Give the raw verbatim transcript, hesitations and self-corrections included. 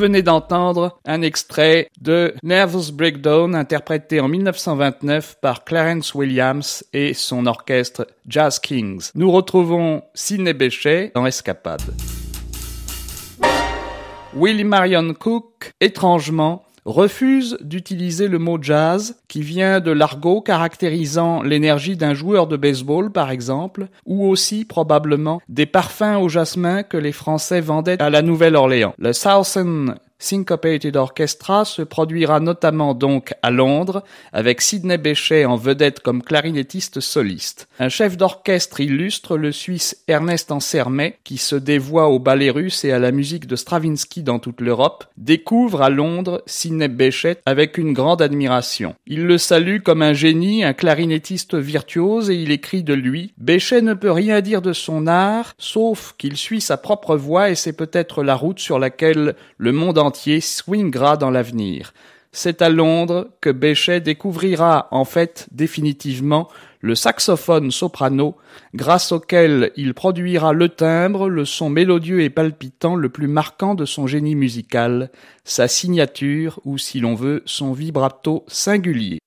venez d'entendre un extrait de Nervous Breakdown interprété en mille neuf cent vingt-neuf par Clarence Williams et son orchestre Jazz Kings. Nous retrouvons Sidney Bechet dans Escapade. Willie Marion Cook, étrangement, refuse d'utiliser le mot jazz, qui vient de l'argot caractérisant l'énergie d'un joueur de baseball, par exemple, ou aussi, probablement, des parfums au jasmin que les Français vendaient à la Nouvelle-Orléans. Le Southern Syncopated Orchestra se produira notamment donc à Londres, avec Sidney Bechet en vedette comme clarinettiste soliste. Un chef d'orchestre illustre, le Suisse Ernest Ansermet, qui se dévoie au ballet russe et à la musique de Stravinsky dans toute l'Europe, découvre à Londres Sidney Bechet avec une grande admiration. Il le salue comme un génie, un clarinettiste virtuose, et il écrit de lui « Bechet ne peut rien dire de son art, sauf qu'il suit sa propre voie et c'est peut-être la route sur laquelle le monde entier swingera dans l'avenir. C'est à Londres que Bechet découvrira en fait définitivement le saxophone soprano, grâce auquel il produira le timbre, le son mélodieux et palpitant le plus marquant de son génie musical, sa signature ou, si l'on veut, son vibrato singulier.